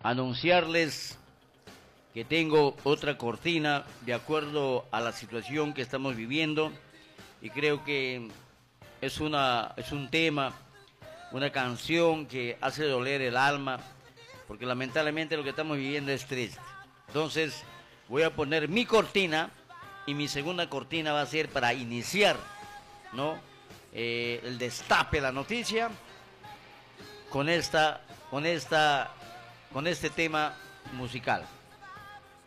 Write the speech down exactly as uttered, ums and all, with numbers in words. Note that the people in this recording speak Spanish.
anunciarles que tengo otra cortina de acuerdo a la situación que estamos viviendo, y creo que es, una, es un tema, una canción que hace doler el alma, porque lamentablemente lo que estamos viviendo es triste. Entonces voy a poner mi cortina, y mi segunda cortina va a ser para iniciar, ¿no? Eh, el destape de la noticia con esta, con esta, con este tema musical.